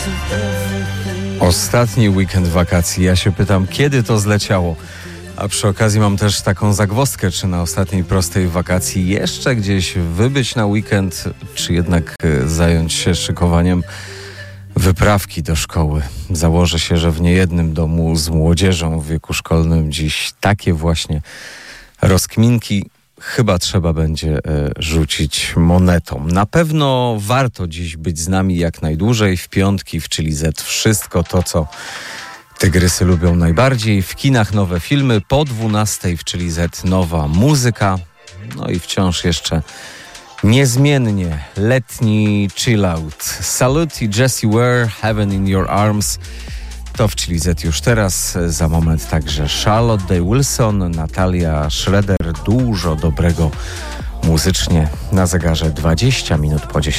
Ostatni weekend wakacji. Ja się pytam, kiedy to zleciało? A przy okazji mam też taką zagwozdkę, czy na ostatniej prostej wakacji jeszcze gdzieś wybyć na weekend, czy jednak zająć się szykowaniem wyprawki do szkoły. Założę się, że w niejednym domu z młodzieżą w wieku szkolnym dziś takie właśnie rozkminki chyba trzeba będzie rzucić monetą. Na pewno warto dziś być z nami jak najdłużej. W piątki w Chili Z wszystko to, co tygrysy lubią najbardziej. W kinach nowe filmy, po 12 w Chili Z nowa muzyka. No i wciąż jeszcze niezmiennie letni chill out. Salute i Jessie Ware, Heaven in Your Arms. To w Chili Z już teraz. Za moment także Charlotte Day Wilson, Natalia Schroeder. Dużo dobrego muzycznie na zegarze 20 minut po 10.